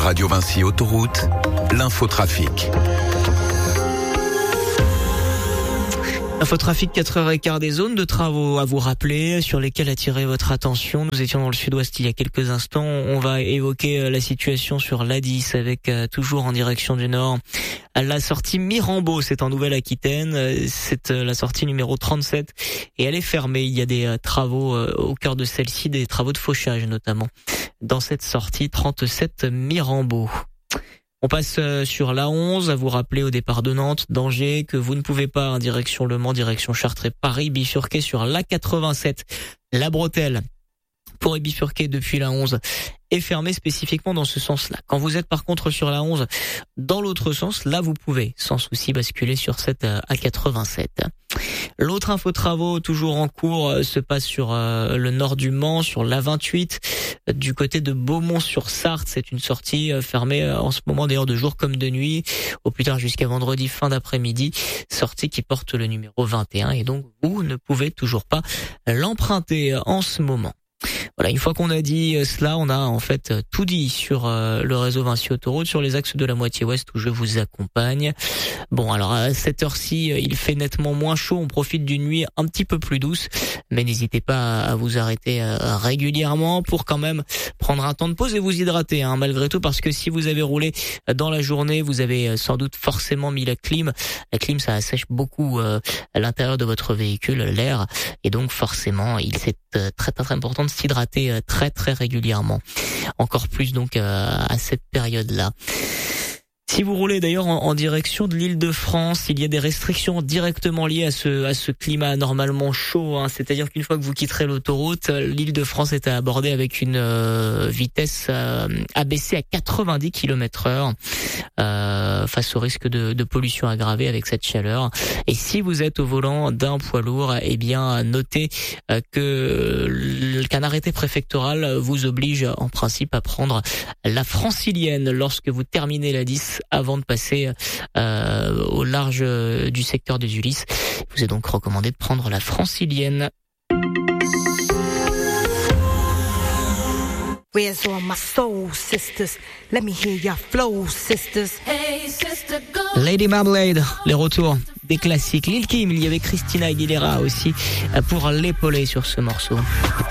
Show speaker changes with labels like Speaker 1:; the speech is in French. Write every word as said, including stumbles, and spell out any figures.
Speaker 1: Radio Vinci Autoroute, l'infotrafic.
Speaker 2: Infotrafic quatre heures quinze, des zones de travaux à vous rappeler, sur lesquelles attirer votre attention. Nous étions dans le sud-ouest il y a quelques instants. On va évoquer la situation sur l'A dix avec euh, toujours en direction du nord. La sortie Mirambeau, c'est en Nouvelle-Aquitaine. C'est euh, la sortie numéro trente-sept et elle est fermée. Il y a des euh, travaux euh, au cœur de celle-ci, des travaux de fauchage notamment. Dans cette sortie trente-sept Mirambeau. On passe sur l'A onze, à vous rappeler au départ de Nantes, danger que vous ne pouvez pas en direction Le Mans, direction Chartres et Paris, bifurquer sur l'A quatre-vingt-sept. La bretelle, pour y bifurquer depuis l'A onze, est fermée spécifiquement dans ce sens-là. Quand vous êtes par contre sur l'A onze, dans l'autre sens, là vous pouvez sans souci basculer sur cette A quatre-vingt-sept. L'autre info travaux toujours en cours se passe sur euh, le nord du Mans, sur l'A vingt-huit, du côté de Beaumont-sur-Sarthe. C'est une sortie euh, fermée euh, en ce moment d'ailleurs de jour comme de nuit, au plus tard jusqu'à vendredi fin d'après-midi. Sortie qui porte le numéro vingt et un et donc vous ne pouvez toujours pas l'emprunter en ce moment. Voilà, une fois qu'on a dit cela, on a en fait tout dit sur euh, le réseau Vinci Autoroute, sur les axes de la moitié ouest où je vous accompagne. Bon, alors à cette heure-ci, il fait nettement moins chaud, on profite d'une nuit un petit peu plus douce, mais n'hésitez pas à vous arrêter euh, régulièrement pour quand même prendre un temps de pause et vous hydrater, hein, malgré tout, parce que si vous avez roulé dans la journée, vous avez sans doute forcément mis la clim. La clim, ça assèche beaucoup euh, à l'intérieur de votre véhicule, l'air, et donc forcément, il c'est euh, très très important de s'hydrater très très régulièrement. Encore plus donc euh, à cette période-là. Si vous roulez d'ailleurs en, en direction de l'Île-de-France, il y a des restrictions directement liées à ce à ce climat anormalement chaud, hein. C'est-à-dire qu'une fois que vous quitterez l'autoroute, l'Île-de-France est à aborder avec une euh, vitesse euh, abaissée à quatre-vingt-dix kilomètres heure euh, face au risque de, de pollution aggravée avec cette chaleur. Et si vous êtes au volant d'un poids lourd, eh bien notez euh, que qu'un arrêté préfectoral vous oblige en principe à prendre la francilienne lorsque vous terminez la dix avant de passer euh, au large du secteur des Ulysses. Il vous est donc recommandé de prendre la francilienne.
Speaker 3: Where's all my soul sisters? Let me hear your flow, sisters. Hey, sister, go.
Speaker 2: Lady Marmalade, les retours des classiques. Lil' Kim, il y avait Christina Aguilera aussi pour l'épauler sur ce morceau.